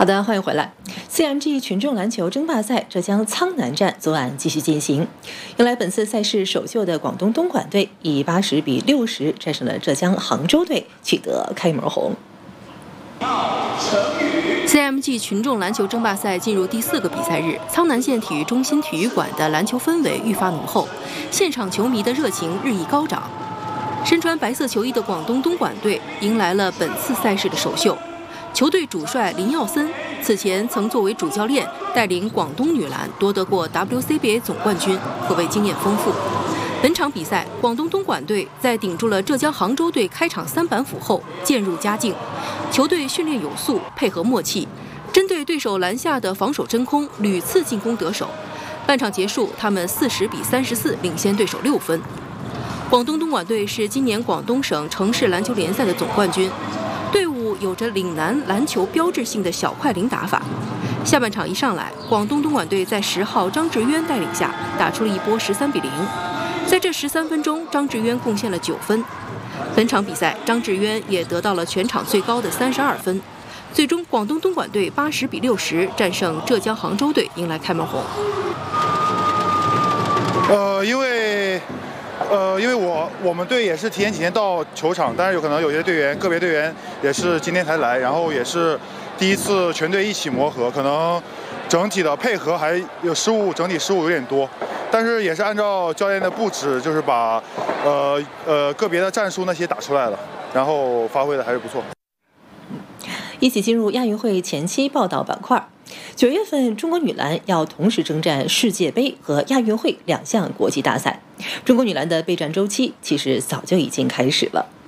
好的，欢迎回来。CMG 群众篮球争霸赛浙江苍南站昨晚继续进行，迎来本次赛事首秀的广东东莞队以80比60战胜了浙江杭州队，取得开门红。 CMG 群众篮球争霸赛进入第4个比赛日，苍南县体育中心体育馆的篮球氛围愈发浓厚，现场球迷的热情日益高涨。身穿白色球衣的广东东莞队迎来了本次赛事的首秀。球队主帅林耀森此前曾作为主教练带领广东女篮夺得过 WCBA 总冠军，可谓经验丰富。本场比赛，广东东莞队在顶住了浙江杭州队开场3板斧后渐入佳境，球队训练有素，配合默契，针对对手篮下的防守真空，屡次进攻得手。半场结束，他们40比34领先对手6分。广东东莞队是今年广东省城市篮球联赛的总冠军。队伍有着岭南篮球标志性的小快灵打法。下半场一上来，广东东莞队在10号张志渊带领下打出了一波13比0。在这13分钟，张志渊贡献了9分。本场比赛，张志渊也得到了全场最高的32分。最终，广东东莞队80比60战胜浙江杭州队，迎来开门红。 因为我们队也是提前几天到球场，但是有可能有些个别队员也是今天才来，然后也是第一次全队一起磨合，可能整体的配合还有失误，整体失误有点多，但是也是按照教练的布置，就是把个别的战术那些打出来了，然后发挥的还是不错。 一起进入亚运会前期报道板块。9月份，中国女篮要同时征战世界杯和亚运会2项国际大赛。中国女篮的备战周期其实早就已经开始了。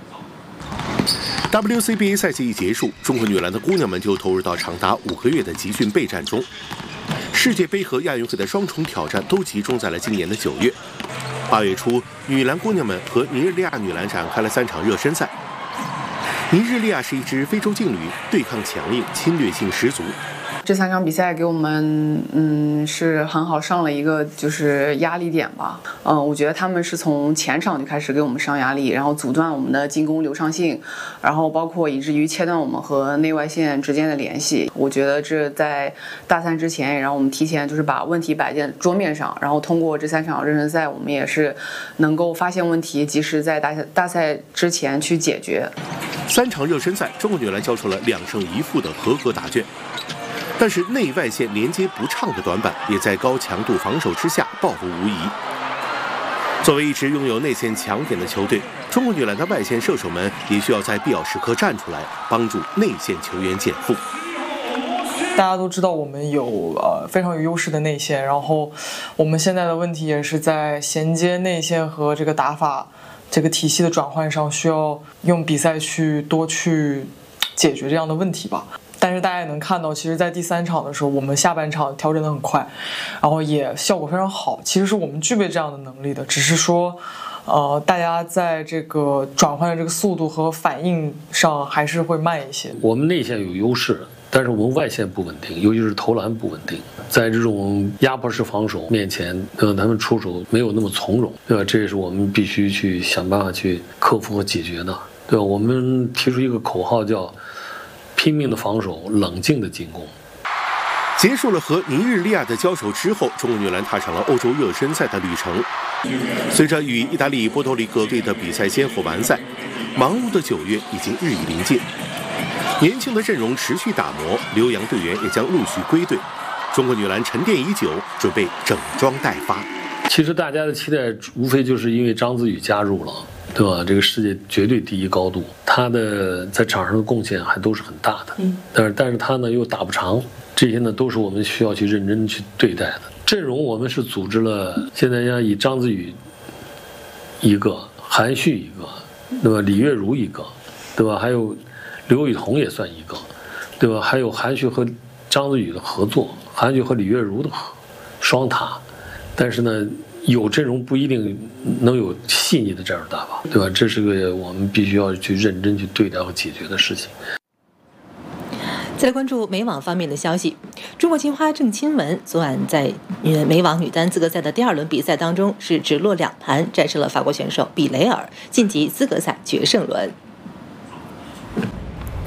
WCBA 赛季一结束，中国女篮的姑娘们就投入到长达5个月的集训备战中。世界杯和亚运会的双重挑战都集中在了今年的9月。8月初，女篮姑娘们和尼日利亚女篮展开了3场热身赛。尼日利亚是一支非洲劲旅，对抗强硬，侵略性十足。 这3场比赛给我们是很好上了一个就是压力点吧。我觉得他们是从前场就开始给我们上压力，然后阻断我们的进攻流畅性，然后包括以至于切断我们和内外线之间的联系。我觉得这在大赛之前，然后我们提前就是把问题摆在桌面上，然后通过这3场热身赛，我们也是能够发现问题，及时在大赛之前去解决。 3场热身赛，中国女篮交出了2胜1负的合格答卷。但是内外线连接不畅的短板也在高强度防守之下暴露无遗。作为一支拥有内线强点的球队，中国女篮的外线射手们也需要在必要时刻站出来，帮助内线球员减负。 大家都知道我们有非常有优势的内线，然后我们现在的问题也是在衔接内线和这个打法这个体系的转换上，需要用比赛多去解决这样的问题吧。但是大家也能看到，其实在第3场的时候，我们下半场调整得很快，然后也效果非常好。其实是我们具备这样的能力的，只是说大家在这个转换的这个速度和反应上还是会慢一些。 我们内线有优势，但是我们外线不稳定，尤其是投篮不稳定，在这种压迫式防守面前，他们出手没有那么从容，对吧？这也是我们必须去想办法去克服和解决的，对吧？我们提出一个口号叫拼命的防守，冷静的进攻。 结束了和尼日利亚的交手之后，中国女篮踏上了欧洲热身赛的旅程。随着与意大利波多黎各队的比赛先后完赛，忙碌的9月已经日益临近。年轻的阵容持续打磨，留洋队员也将陆续归队。中国女篮沉淀已久，准备整装待发。 其实大家的期待无非就是因为章子怡加入了，对吧？这个世界绝对第一高度，他的在场上的贡献还都是很大的。但是他呢又打不长，这些呢都是我们需要去认真去对待的。阵容我们是组织了，现在要以章子怡一个，韩旭一个，对吧？李月如一个，对吧？还有刘雨桐也算一个，对吧？还有韩旭和章子怡的合作，韩旭和李月如的双塔。但是呢，有阵容不一定能有细腻的战术打法，对吧？这是个我们必须要去认真去对待和解决的事情。 再来关注美网方面的消息，中国青花郑钦文昨晚在美网女单资格赛的第2轮比赛当中是直落2盘战胜了法国选手比雷尔，晋级资格赛决胜轮。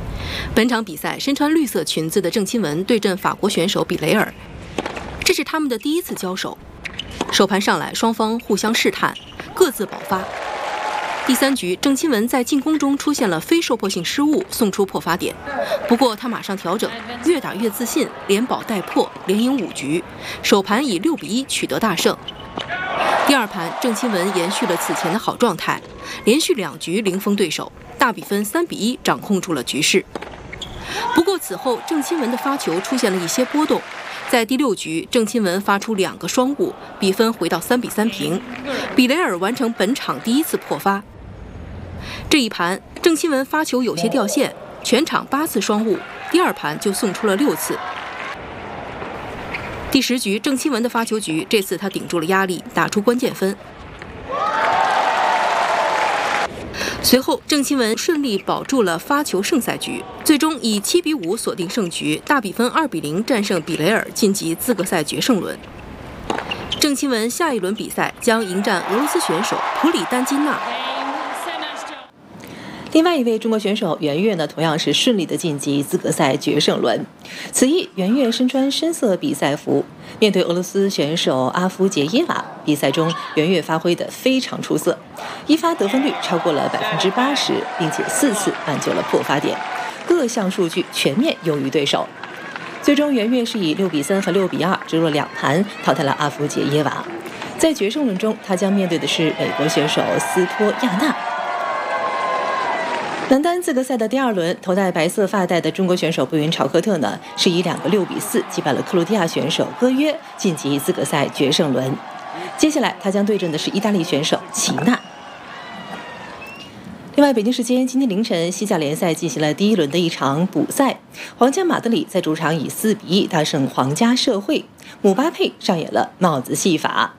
本场比赛，身穿绿色裙子的郑钦文对阵法国选手比雷尔，这是他们的第一次交手。首盘上来，双方互相试探，各自爆发。第3局，郑钦文在进攻中出现了非受迫性失误，送出破发点。不过他马上调整，越打越自信，连保带破，连赢5局。首盘以6比1取得大胜。第2盘，郑钦文延续了此前的好状态，连续2局零封对手，大比分3比1掌控住了局势。不过此后，郑钦文的发球出现了一些波动。在第6局，郑钦文发出2个双误，比分回到3比3平。比雷尔完成本场第1次破发。这一盘，郑钦文发球有些掉线，全场8次双误，第2盘就送出了6次。第10局，郑钦文的发球局，这次他顶住了压力，打出关键分。随后，郑钦文顺利保住了发球胜赛局，最终以7比5锁定胜局，大比分2比0战胜比雷尔，晋级资格赛决胜轮。郑钦文下一轮比赛将迎战俄罗斯选手普里丹金娜。 另外一位中国选手袁岳呢，同样是顺利的晋级资格赛决胜轮。此役，袁岳身穿深色比赛服，面对俄罗斯选手阿夫杰耶娃。比赛中，袁岳发挥得非常出色，一发得分率超过了80%，并且4次挽救了破发点，各项数据全面优于对手。最终，袁岳是以6比3和6比2直落2盘淘汰了阿夫杰耶娃。在决胜轮中，他将面对的是美国选手斯托亚纳。男单资格赛的第2轮，头戴白色发带的中国选手布云朝科特呢，是以2个6比4击败了克罗地亚选手戈约，晋级资格赛决胜轮。接下来他将对阵的是意大利选手齐娜。另外，北京时间今天凌晨，西甲联赛进行了第1轮的一场补赛，皇家马德里在主场以4比1大胜皇家社会，姆巴佩上演了帽子戏法。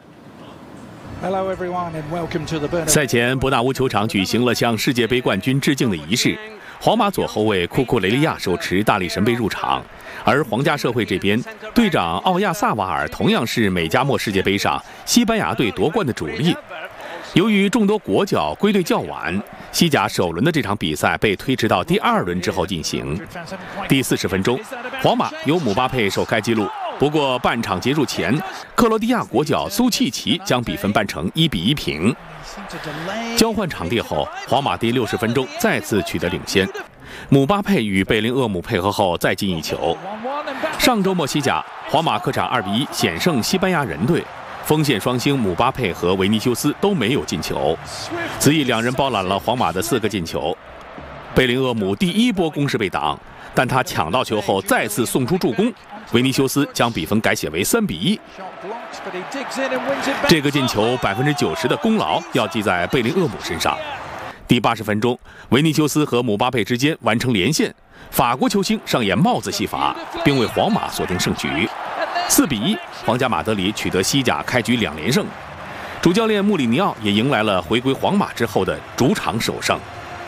赛前，伯纳乌球场举行了向世界杯冠军致敬的仪式。皇马左后卫库库雷利亚手持大力神杯入场，而皇家社会这边，队长奥亚萨瓦尔同样是美加墨世界杯上西班牙队夺冠的主力。由于众多国脚归队较晚，西甲首轮的这场比赛被推迟到第2轮之后进行。第40分钟，皇马由姆巴佩首开纪录。不过半场结束前，克罗地亚国脚苏契奇将比分扳成1比1平。交换场地后，皇马第60分钟再次取得领先，姆巴佩与贝林厄姆配合后再进一球。上周末西甲，皇马客场2比1险胜西班牙人队，锋线双星姆巴佩和维尼修斯都没有进球，此役2人包揽了皇马的4个进球。贝林厄姆第1波攻势被挡，但他抢到球后再次送出助攻，维尼修斯将比分改写为3比1。这个进球90%的功劳要记在贝林厄姆身上。第80分钟，维尼修斯和姆巴佩之间完成连线，法国球星上演帽子戏法，并为皇马锁定胜局。4比1，皇家马德里取得西甲开局2连胜，主教练穆里尼奥也迎来了回归皇马之后的主场首胜。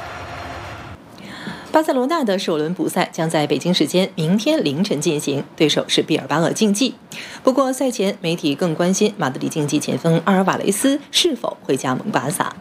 巴塞罗那的首轮补赛将在北京时间明天凌晨进行，对手是毕尔巴鄂竞技。不过赛前媒体更关心马德里竞技前锋阿尔瓦雷斯是否会加盟巴萨。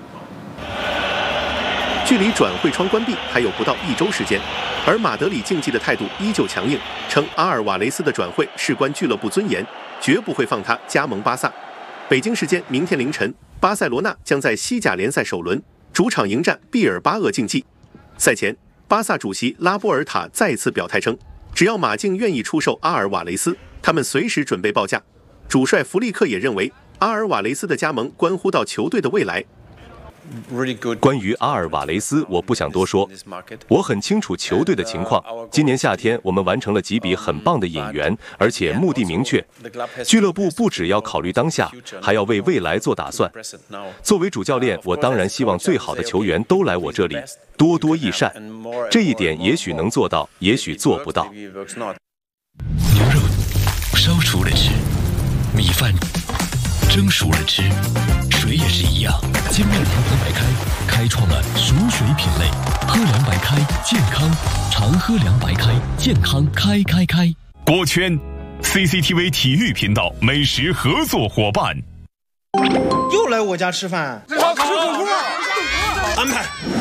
距离转会窗关闭还有不到1周时间，而马德里竞技的态度依旧强硬，称阿尔瓦雷斯的转会事关俱乐部尊严，绝不会放他加盟巴萨。北京时间明天凌晨，巴塞罗那将在西甲联赛首轮主场迎战毕尔巴鄂竞技。赛前，巴萨主席拉波尔塔再次表态称，只要马竞愿意出售阿尔瓦雷斯，他们随时准备报价。主帅弗利克也认为，阿尔瓦雷斯的加盟关乎到球队的未来。 关于阿尔瓦雷斯，我不想多说，我很清楚球队的情况。今年夏天，我们完成了几笔很棒的引援，而且目的明确。俱乐部不只要考虑当下，还要为未来做打算。作为主教练，我当然希望最好的球员都来我这里，多多益善。这一点也许能做到，也许做不到。 牛肉烧熟了吃，米饭蒸熟了吃，水也是一样。精酿阳光白开开创了熟水品类，喝凉白开健康，常喝凉白开健康开。 锅圈 CCTV 体育频道美食合作伙伴。 又来我家吃饭，吃火锅，安排。